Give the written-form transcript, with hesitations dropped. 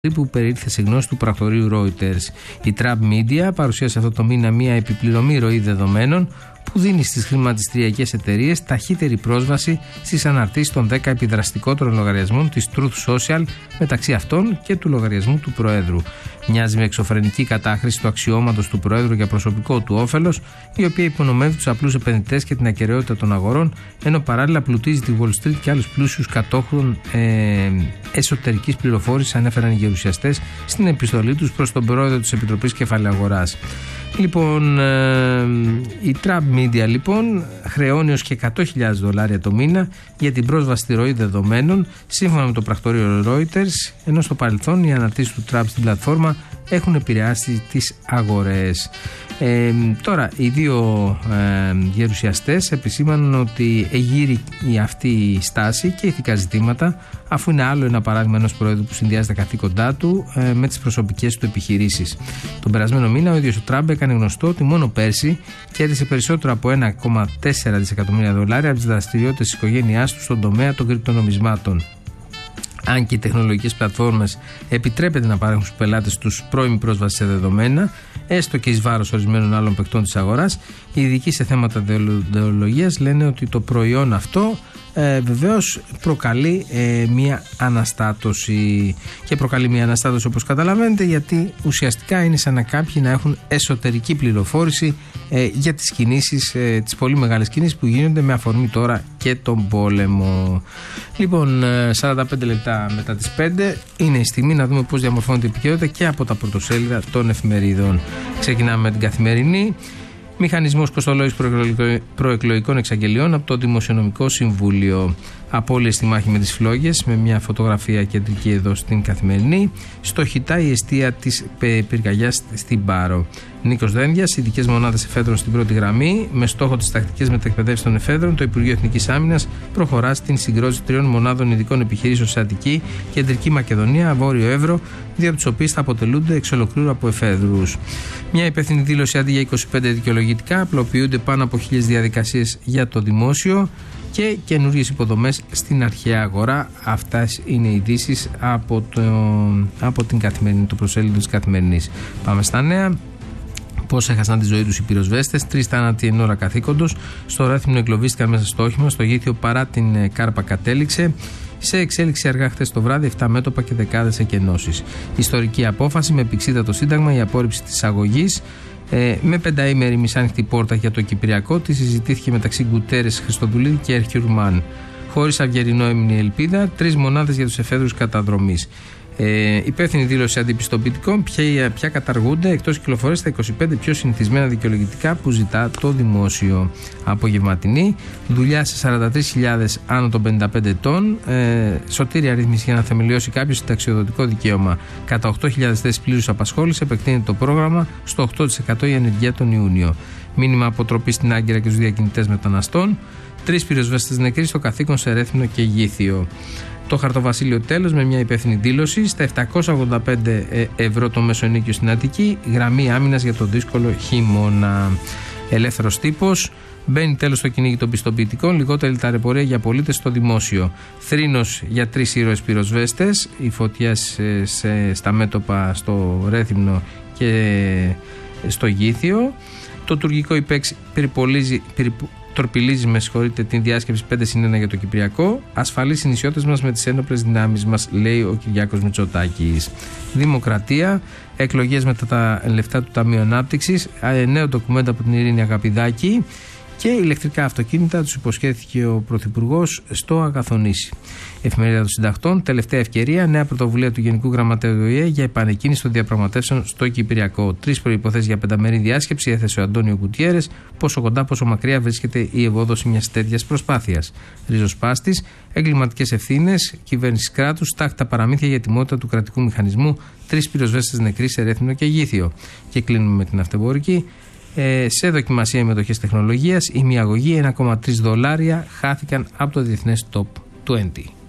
που περιήλθε σε γνώση του πρακτορείου Reuters. Η Trump Media παρουσίασε αυτό το μήνα μια επιπληρωμή ροή δεδομένων που δίνει στις χρηματιστηριακές εταιρείες ταχύτερη πρόσβαση στις αναρτήσεις των 10 επιδραστικότερων λογαριασμών της Truth Social, μεταξύ αυτών και του λογαριασμού του Προέδρου. Μοιάζει με εξωφρενική κατάχρηση του αξιώματος του Προέδρου για προσωπικό του όφελος, η οποία υπονομεύει τους απλούς επενδυτές και την ακεραιότητα των αγορών, ενώ παράλληλα πλουτίζει τη Wall Street και άλλους πλούσιους κατόχων εσωτερικής πληροφόρησης, ανέφεραν οι γερουσιαστές στην επιστολή τους προς τον Πρόεδρο της Επιτροπής Κεφαλαίου Αγοράς. Λοιπόν, η Trump Media λοιπόν χρεώνει ως και $100.000 το μήνα για την πρόσβαση στη ροή δεδομένων, σύμφωνα με το πρακτορείο Reuters, ενώ στο παρελθόν οι αναρτήσεις του Trump στην πλατφόρμα έχουν επηρεάσει τις αγορές. Τώρα οι δύο γερουσιαστές επισήμαναν ότι εγείρει αυτή η στάση και ηθικά ζητήματα, αφού είναι άλλο ένα παράδειγμα ενός Προέδρου που συνδυάζει τα καθήκοντά του με τις προσωπικές του επιχειρήσεις. Τον περασμένο μήνα ο ίδιος ο Τραμπ έκανε γνωστό ότι μόνο πέρσι κέρδισε περισσότερο από $1,4 δισεκατομμύρια από τις δραστηριότητες της οικογένειάς του στον τομέα των κρυπτονομισμάτων. Αν και οι τεχνολογικές πλατφόρμες επιτρέπεται να παρέχουν στους πελάτες τους πρώιμη πρόσβαση σε δεδομένα, έστω και εις βάρος ορισμένων άλλων παικτών της αγοράς, οι ειδικοί σε θέματα ιδεολογίας λένε ότι το προϊόν αυτό βεβαίως προκαλεί μια αναστάτωση. Και προκαλεί μια αναστάτωση, όπως καταλαβαίνετε, γιατί ουσιαστικά είναι σαν να κάποιοι να έχουν εσωτερική πληροφόρηση για τις κινήσεις, τις πολύ μεγάλες κινήσεις που γίνονται με αφορμή τώρα και τον πόλεμο. Λοιπόν, 45 λεπτά μετά τις 5 είναι η στιγμή να δούμε πώς διαμορφώνεται η επικαιρότητα και από τα πρωτοσέλιδα των εφημερίδων. Ξεκινάμε με την Καθημερινή. Μηχανισμός κοστολόγησης προεκλογικών εξαγγελιών από το Δημοσιονομικό Συμβούλιο. Απώλειες στη μάχη με τις φλόγες, με μια φωτογραφία κεντρική εδώ στην Καθημερινή. Στο Χιτά η εστία της πυρκαγιάς στην Πάρο. Νίκος Δένδιας, ειδικές μονάδες εφέδρων στην πρώτη γραμμή. Με στόχο τις τακτικές μετεκπαιδεύσεις των εφέδρων, το Υπουργείο Εθνικής Άμυνας προχωρά στην συγκρότηση 3 μονάδων ειδικών επιχειρήσεων σε Αττική, Κεντρική Μακεδονία, Βόρειο Εύρο, 2 από τις οποίες θα αποτελούνται εξ ολοκλήρου από εφέδρους. Μια υπεύθυνη δήλωση αντί για 25 δικαιολογητικά, απλοποιούνται πάνω από 1.000 διαδικασίες για το δημόσιο και καινούριες υποδομές στην αρχαία αγορά. Αυτές είναι οι ειδήσεις από την Καθημερινή, το προσέλιδο της Καθημερινής. Πάμε στα νέα. Πώς έχασαν τη ζωή τους οι πυροσβέστες, 3 θάνατοι εν ώρα καθήκοντος. Στο Ρέθυμνο εγκλωβίστηκαν μέσα στο όχημα. Στο Γήθιο παρά την κάρπα κατέληξε. Σε εξέλιξη αργά χθες το βράδυ, 7 μέτωπα και δεκάδες εκενώσεις. Ιστορική απόφαση με επεξίδατο σύνταγμα η απόρριψη της αγωγής. Με 5ημερη μισάνοιχτη πόρτα για το Κυπριακό, τη συζητήθηκε μεταξύ Γκουτέρες, Χριστοδουλίδη και Ερχιουρμάν. Χωρίς αυγερινό έμεινε η ελπίδα, 3 μονάδες για τους εφέδρους καταδρομής. Υπεύθυνη δήλωση αντιπιστοποιητικών, πια καταργούνται εκτός κυκλοφορίας τα 25 πιο συνηθισμένα δικαιολογητικά που ζητά το δημόσιο. Απογευματινή, δουλειά σε 43.000 άνω των 55 ετών, σωτήρια ρύθμιση για να θεμελιώσει κάποιο συνταξιοδοτικό δικαίωμα. Κατά 8.000 θέσεις πλήρους απασχόλησης επεκτείνεται το πρόγραμμα στο 8% η ανεργία τον Ιούνιο. Μήνυμα αποτροπή στην Άγκυρα και στους διακινητές μεταναστών. 3 πυροσβέστες νεκροί στο καθήκον σε Ρέθυμνο και Γήθιο. Το χαρτοβασίλειο τέλος με μια υπεύθυνη δήλωση στα 785 ευρώ το μέσο ενίκιο στην Αττική, γραμμή άμυνας για τον δύσκολο χειμώνα. Ελεύθερος τύπος, μπαίνει τέλος στο κυνήγι των πιστοποιητικών, λιγότερη ταλαιπωρία για πολίτες στο δημόσιο. Θρήνος για 3 ήρωες πυροσβέστες, οι φωτιές στα μέτωπα στο Ρέθυμνο και στο Γήθιο. Το τουρκικό υπέξ τορπιλίζει την διάσκεψη 5+1 για το Κυπριακό. Ασφαλείς οι νησιώτες μας με τις ένοπλες δυνάμεις μας, λέει ο Κυριάκος Μητσοτάκης. Δημοκρατία, εκλογές μετά τα λεφτά του Ταμείου Ανάπτυξης, νέο ντοκουμέντο από την Ειρήνη Αγαπηδάκη και ηλεκτρικά αυτοκίνητα τους υποσχέθηκε ο Πρωθυπουργός στο Αγαθονήσι. Εφημερίδα των Συντακτών, τελευταία ευκαιρία, νέα πρωτοβουλία του Γενικού Γραμματέα του ΟΗΕ για επανεκκίνηση των διαπραγματεύσεων στο Κυπριακό. 3 προϋποθέσεις για 5μερή διάσκεψη έθεσε ο Αντώνιο Γκουτιέρες. Πόσο κοντά, πόσο μακριά βρίσκεται η ευόδοση μιας τέτοιας προσπάθειας. Ριζοσπάστης, εγκληματικές ευθύνες, κυβέρνηση κράτους, τάχτα παραμύθια για ετοιμότητα του κρατικού μηχανισμού, 3 πυροσβέστες νεκροί σε Ρέθυμνο και Γήθιο. Και κλείνουμε με την αυτεμπορική. Σε δοκιμασία με μετοχές τεχνολογίας, η μία αγωγή $1,3 χάθηκαν από το διεθνές Top 20.